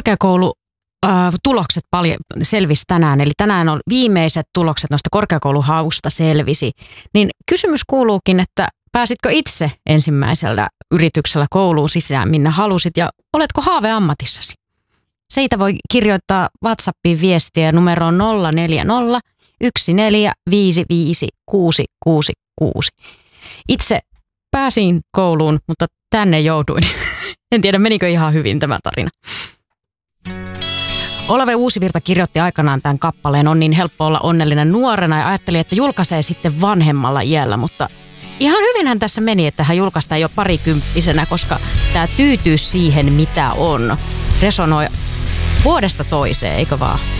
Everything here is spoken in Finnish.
korkeakoulu tulokset paljon selvisi tänään, eli tänään on viimeiset tulokset noista korkeakouluhausta selvisi. Niin kysymys kuuluukin, että pääsitkö itse ensimmäisellä yrityksellä kouluun sisään, minne halusit, ja oletko haaveammatissasi? Siitä voi kirjoittaa WhatsAppiin viestiä numeroon 040 1455 666. Itse pääsin kouluun, mutta tänne jouduin. En tiedä, menikö ihan hyvin tämä tarina. Olave Uusivirta kirjoitti aikanaan tämän kappaleen On niin helppo olla onnellinen nuorena ja ajatteli, että julkaisee sitten vanhemmalla iällä, mutta ihan hyvinhän tässä meni, että hän julkaistaan jo parikymppisenä, koska tämä tyytyy siihen, mitä on, resonoi vuodesta toiseen, eikö vaan?